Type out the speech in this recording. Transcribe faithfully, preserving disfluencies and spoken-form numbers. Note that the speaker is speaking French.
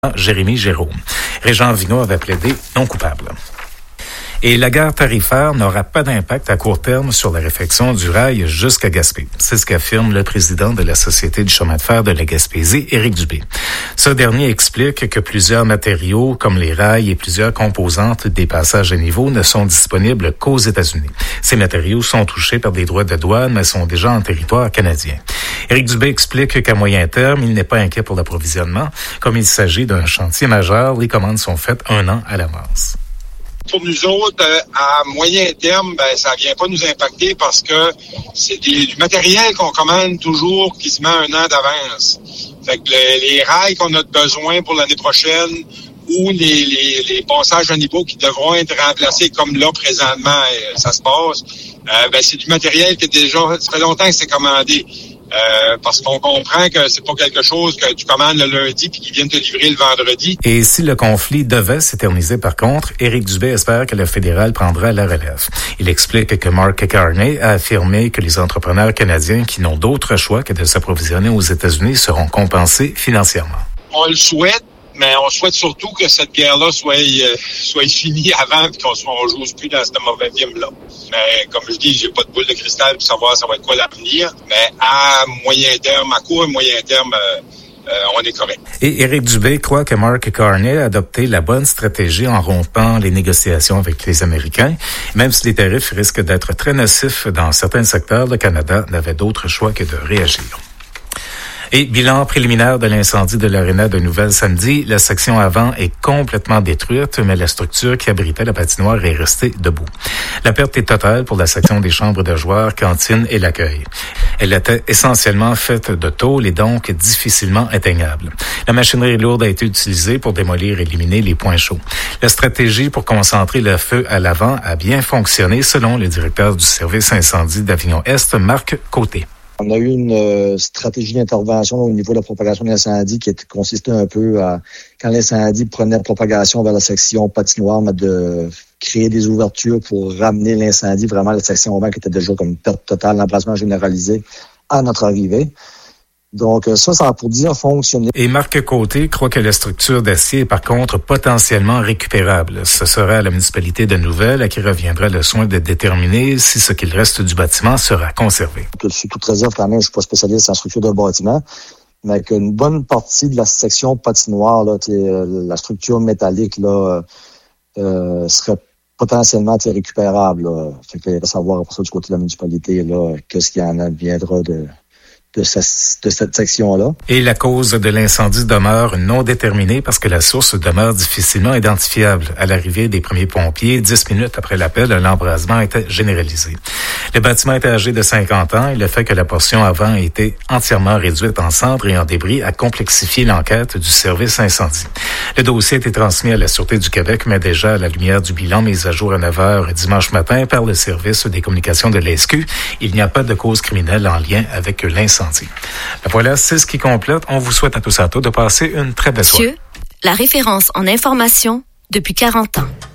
Jérémy Jérôme. Régent Vigneault avait plaidé non coupable. Et la guerre tarifaire n'aura pas d'impact à court terme sur la réfection du rail jusqu'à Gaspé. C'est ce qu'affirme le président de la Société du chemin de fer de la Gaspésie, Éric Dubé. Ce dernier explique que plusieurs matériaux, comme les rails et plusieurs composantes des passages à niveau, ne sont disponibles qu'aux États-Unis. Ces matériaux sont touchés par des droits de douane, mais sont déjà en territoire canadien. Éric Dubé explique qu'à moyen terme, il n'est pas inquiet pour l'approvisionnement. Comme il s'agit d'un chantier majeur, les commandes sont faites un an à l'avance. Pour nous autres, à moyen terme, ben ça vient pas nous impacter parce que c'est des, du matériel qu'on commande toujours quasiment un an d'avance. Fait que les, les rails qu'on a besoin pour l'année prochaine ou les, les, les passages à niveau qui devront être remplacés comme là présentement ça se passe, euh, ben c'est du matériel qui est déjà, ça fait longtemps que c'est commandé. Euh, parce qu'on comprend que c'est pas quelque chose que tu commandes le lundi puis qu'ils viennent te livrer le vendredi. Et si le conflit devait s'éterniser par contre, Éric Dubé espère que le fédéral prendra la relève. Il explique que Mark Carney a affirmé que les entrepreneurs canadiens qui n'ont d'autre choix que de s'approvisionner aux États-Unis seront compensés financièrement. On le souhaite, mais on souhaite surtout que cette guerre-là soit euh, soit finie avant et qu'on ne joue plus dans ce mauvais film-là. Mais comme je dis, j'ai pas de boule de cristal pour savoir ça va être quoi l'avenir. Mais à moyen terme, à court et moyen terme, euh, euh, on est correct. Et Éric Dubé croit que Mark Carney a adopté la bonne stratégie en rompant les négociations avec les Américains. Même si les tarifs risquent d'être très nocifs dans certains secteurs, le Canada n'avait d'autre choix que de réagir. Et bilan préliminaire de l'incendie de l'Arena de Nouvelle samedi, la section avant est complètement détruite, mais la structure qui abritait la patinoire est restée debout. La perte est totale pour la section des chambres de joueurs, cantine et l'accueil. Elle était essentiellement faite de tôle et donc difficilement atteignable. La machinerie lourde a été utilisée pour démolir et éliminer les points chauds. La stratégie pour concentrer le feu à l'avant a bien fonctionné, selon le directeur du service incendie d'Avignon-Est, Marc Côté. On a eu une euh, stratégie d'intervention au niveau de la propagation de l'incendie qui consistait un peu à, quand l'incendie prenait propagation vers la section patinoire, de créer des ouvertures pour ramener l'incendie vraiment à la section avant qui était déjà comme perte totale, l'emplacement généralisé à notre arrivée. Donc ça, ça a pour dire fonctionner. Et Marc Côté croit que la structure d'acier est par contre potentiellement récupérable. Ce sera à la municipalité de Nouvelle à qui reviendra le soin de déterminer si ce qu'il reste du bâtiment sera conservé. Je suis toute réserve quand même, je suis pas spécialiste en structure de bâtiment, mais qu'une bonne partie de la section patinoire, là, la structure métallique là, euh, serait potentiellement récupérable. Là. Fait que, il va savoir après ça du côté de la municipalité là, qu'est-ce qu'il en adviendra de De, ce, de cette section-là. Et la cause de l'incendie demeure non déterminée parce que la source demeure difficilement identifiable. À l'arrivée des premiers pompiers, dix minutes après l'appel, l'embrasement était généralisé. Le bâtiment était âgé de cinquante ans et le fait que la portion avant ait été entièrement réduite en cendres et en débris a complexifié l'enquête du service incendie. Le dossier a été transmis à la Sûreté du Québec, mais déjà à la lumière du bilan mis à jour à neuf heures dimanche matin par le service des communications de l'A S Q, il n'y a pas de cause criminelle en lien avec l'incendie. Voilà, c'est ce qui complète. On vous souhaite à tous et à tous de passer une très belle soirée. Thieu, la référence en information depuis quarante ans.